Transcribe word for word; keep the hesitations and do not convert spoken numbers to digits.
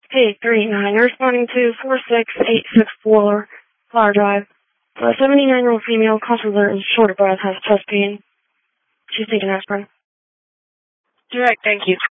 Hey, three nine. You're responding to four six eight six four Flower Drive. A seventy-nine-year-old female, consular, is short of breath, has chest pain. She's taking aspirin. Direct, thank you.